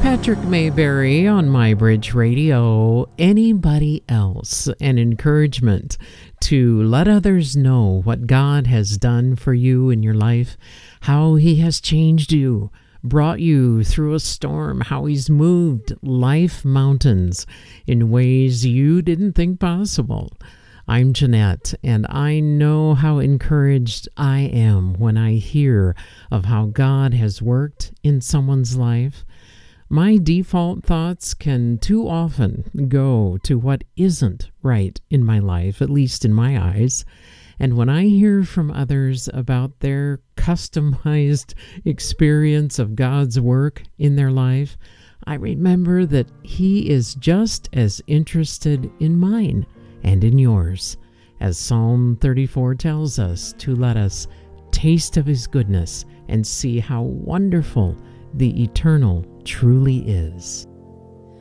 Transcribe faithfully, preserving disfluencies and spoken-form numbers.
Patrick Mayberry on MyBridge Radio. Anybody else? An encouragement to let others know what God has done for you in your life, how He has changed you, brought you through a storm, how He's moved life mountains in ways you didn't think possible. I'm Jeanette, and I know how encouraged I am when I hear of how God has worked in someone's life. My default thoughts can too often go to what isn't right in my life, at least in my eyes. And when I hear from others about their customized experience of God's work in their life, I remember that He is just as interested in mine and in yours, as Psalm thirty-four tells us, to let us taste of His goodness and see how wonderful the eternal truly is.